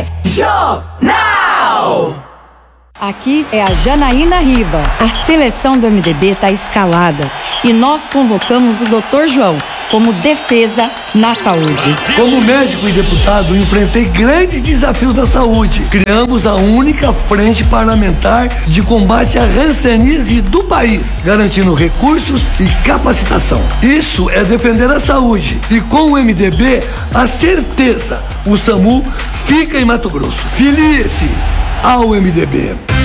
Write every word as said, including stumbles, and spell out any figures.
Jornal. Aqui é a Janaína Riva. A seleção do M D B está escalada e nós convocamos o doutor João como defesa na saúde. Como médico e deputado, enfrentei grandes desafios da saúde. Criamos a única frente parlamentar de combate à hanseníase do país, garantindo recursos e capacitação. Isso é defender a saúde. E com o M D B, a certeza, o SAMU fica em Mato Grosso. Filie-se ao M D B.